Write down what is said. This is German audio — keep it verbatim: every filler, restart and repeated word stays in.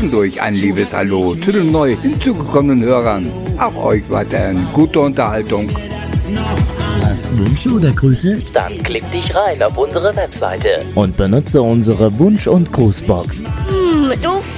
zwischendurch ein liebes Hallo zu den neu hinzugekommenen Hörern. Auch euch weiterhin gute Unterhaltung. Hast Wünsche oder Grüße? Dann klick dich rein auf unsere Webseite Und benutze unsere Wunsch- und Grußbox. Hm, du